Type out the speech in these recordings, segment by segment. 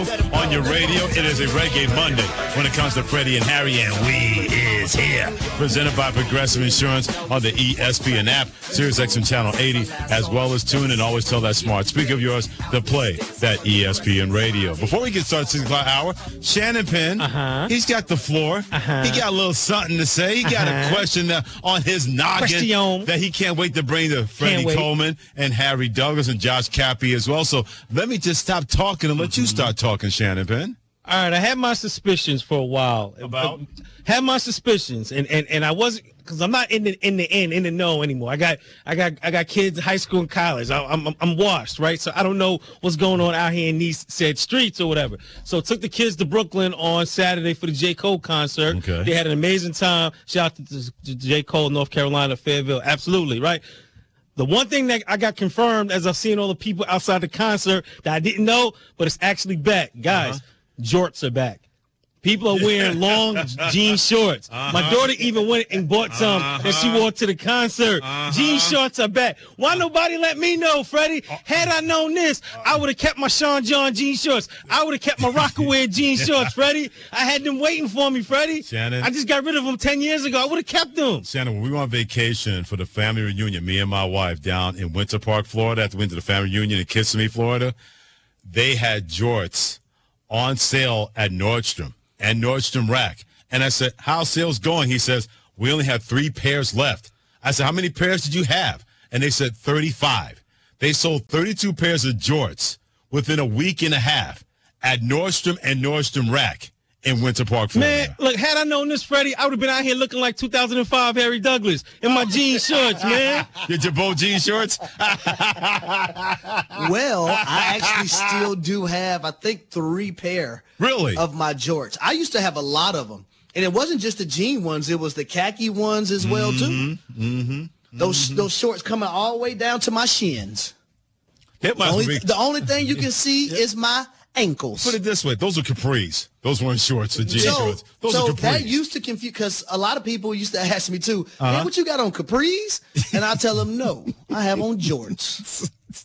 On your radio, it is a Reggae Monday when it comes to Freddie and Harry, and we is here. Presented by Progressive Insurance on the ESPN app, Sirius XM Channel 80, as well as tune and always tell that smart speaker of yours to play that ESPN radio. Before we get started, 6 o'clock hour, Shannon Penn, he's got the floor. He got a little something to say. He got a question on his noggin that he can't wait to bring to Freddie Coleman and Harry Douglas and Josh Cappy as well. So let me just stop talking and let you start talking, Shannon Penn. All right, I had my suspicions for a while. Had my suspicions, and I wasn't, because I'm not in the know anymore. I got kids in high school and college. I'm washed, right? So I don't know what's going on out here in these said streets or whatever. So I took the kids to Brooklyn on Saturday for the J. Cole concert. Okay. They had an amazing time. Shout out to J. Cole, North Carolina, Fayetteville. Absolutely, right? The one thing that I got confirmed as I've seen all the people outside the concert that I didn't know, but it's actually back. Guys, jorts are back. People are wearing long jean shorts. My daughter even went and bought some that she wore to the concert. Jean shorts are back. Why nobody let me know, Freddie? Had I known this, I would have kept my Sean John jean shorts. I would have kept my Rockaway jean shorts, Freddie. I had them waiting for me, Freddie. Shannon, I just got rid of them 10 years ago. I would have kept them. Shannon, when we were on vacation for the family reunion, me and my wife down in Winter Park, Florida, after we went to the family reunion in Kissimmee, Florida, they had jorts on sale at Nordstrom and Nordstrom Rack. And I said, how's sales going? He says, we only have 3 pairs left. I said, how many pairs did you have? And they said 35. They sold 32 pairs of jorts within a week and a half at Nordstrom and Nordstrom Rack in Winter Park, Florida. Man, look, had I known this, Freddie, I would have been out here looking like 2005 Harry Douglas in my jean shorts, man. Did you both jean shorts? Well, I actually still do have, I think, 3 pair of my jorts. I used to have a lot of them. And it wasn't just the jean ones. It was the khaki ones as well, too. Those shorts coming all the way down to my shins. The only thing you can see is my ankles. Put it this way. Those are capris. Those weren't shorts or jean shorts. Those are capris. That used to confuse, because a lot of people used to ask me, too, man, what you got on, capris? And I tell them, no, I have on jorts.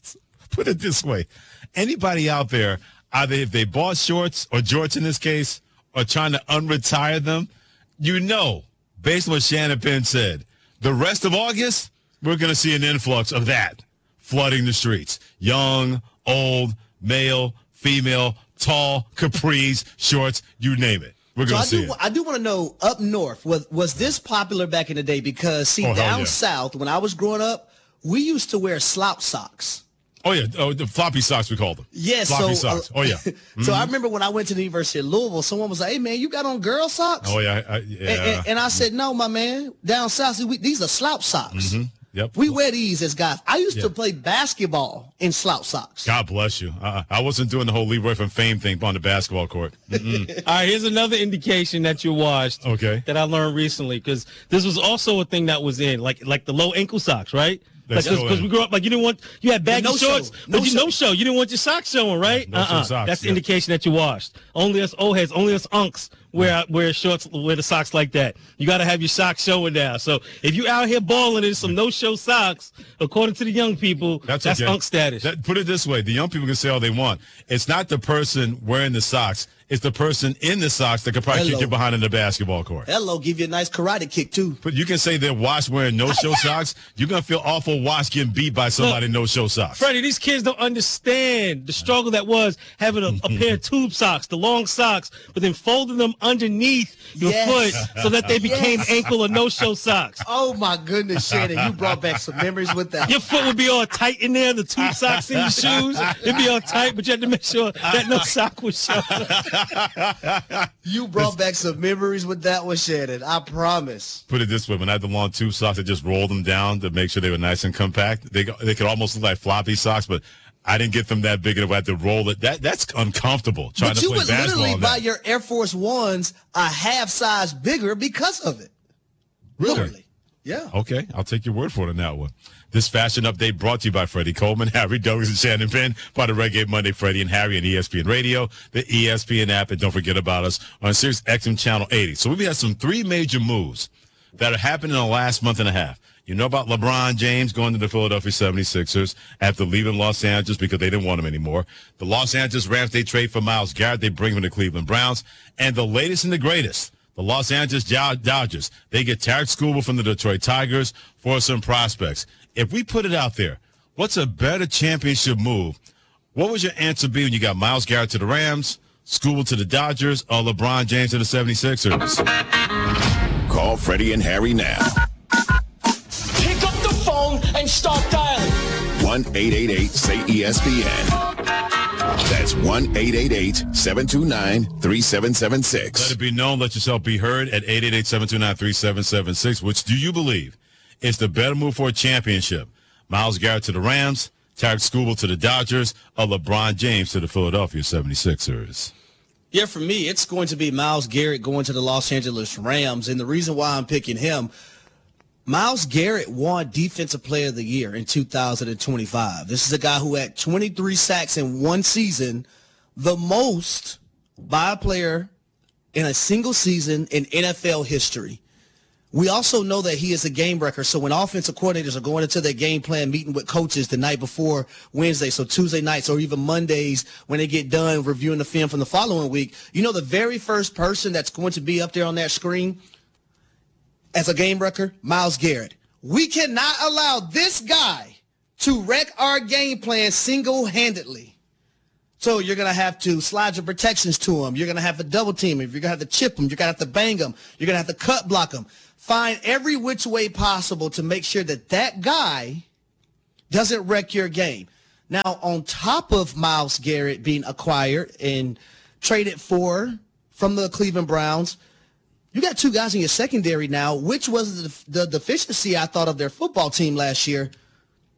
Put it this way. Anybody out there, either if they bought shorts or jorts in this case, or trying to unretire them, you know, based on what Shannon Penn said, the rest of August, we're going to see an influx of that flooding the streets. Young, old, male, female, tall, capris, shorts, you name it. We're going to see it. I do want to know, up north, was this popular back in the day? Because, down south, when I was growing up, we used to wear slouch socks. Oh, yeah. Oh, the floppy socks, we called them. Yes. Floppy socks. Oh, yeah. So I remember when I went to the University of Louisville, someone was like, hey, man, you got on girl socks? Oh, yeah. Yeah. And I said, no, my man. Down south, these are slouch socks. Yep. We wear these as guys. I used to play basketball in slouch socks. God bless you. I wasn't doing the whole Leroy from Fame thing on the basketball court. All right, here's another indication that you're washed. Okay. That I learned recently, because this was also a thing that was in, like the low ankle socks, right? Because we grew up, like, you had baggy shorts, but no show. You didn't want your socks showing, right? Socks, that's the indication that you washed. Only us old heads, only us unks wear shorts, wear the socks like that. You got to have your socks showing now. So if you out here balling in some no-show socks, according to the young people, that's okay. Unk status. Put it this way. The young people can say all they want. It's not the person wearing the socks. It's the person in the socks that could probably kick you behind in the basketball court. Give you a nice karate kick, too. But you can say they're washed wearing no-show socks. You're going to feel awful washed getting beat by somebody in no-show socks. Freddie, these kids don't understand the struggle that was having a pair of tube socks, the long socks, but then folding them underneath your foot so that they became ankle or no-show socks. Oh, my goodness, Shannon. You brought back some memories with that. Your foot would be all tight in there, the tube socks in your shoes. It'd be all tight, but you had to make sure that no sock was showing. You brought back some memories with that one, Shannon. I promise. Put it this way. When I had the long tube socks, I just rolled them down to make sure they were nice and compact. They could almost look like floppy socks, but I didn't get them that big enough. I had to roll it. That's uncomfortable trying to play basketball. But you would literally buy your Air Force Ones a half size bigger because of it. Really? Literally. Yeah. Okay. I'll take your word for it on that one. This fashion update brought to you by Freddie Coleman, Harry Douglas, and Shannon Penn, part of Reggae Monday, Freddie and Harry, and ESPN Radio, the ESPN app, and don't forget about us on Sirius XM Channel 80. So we've had some 3 major moves that are happening in the last month and a half. You know about LeBron James going to the Philadelphia 76ers after leaving Los Angeles because they didn't want him anymore. The Los Angeles Rams, they trade for Myles Garrett. They bring him to Cleveland Browns. And the latest and the greatest, the Los Angeles Dodgers, they get Tarek Skubal from the Detroit Tigers for some prospects. If we put it out there, what's a better championship move? What would your answer be when you got Myles Garrett to the Rams, Skubal to the Dodgers, or LeBron James to the 76ers? Call Freddie and Harry now. Pick up the phone and start dialing. 1-888-SAY-ESPN. That's 1-888-729-3776. Let it be known, let yourself be heard at 888-729-3776. Which do you believe is the better move for a championship? Myles Garrett to the Rams, Tarek Skubal to the Dodgers, or LeBron James to the Philadelphia 76ers? Yeah, for me, it's going to be Myles Garrett going to the Los Angeles Rams. And the reason why I'm picking him, Myles Garrett won Defensive Player of the Year in 2025. This is a guy who had 23 sacks in one season, the most by a player in a single season in NFL history. We also know that he is a game wrecker. So when offensive coordinators are going into their game plan, meeting with coaches the night before Wednesday, so Tuesday nights or even Mondays when they get done reviewing the film from the following week, you know the very first person that's going to be up there on that screen as a game wrecker? Myles Garrett. We cannot allow this guy to wreck our game plan single-handedly. So you're going to have to slide your protections to him. You're going to have to double team him. You're going to have to chip him. You're going to have to bang him. You're going to have to cut block him. Find every which way possible to make sure that that guy doesn't wreck your game. Now, on top of Myles Garrett being acquired and traded for from the Cleveland Browns, you got two guys in your secondary now, which was the deficiency I thought of their football team last year.